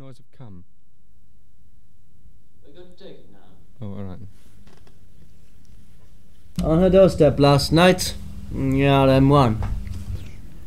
hours have come. We're going to take it now. Oh, all right. On her doorstep last night. Yeah, them one.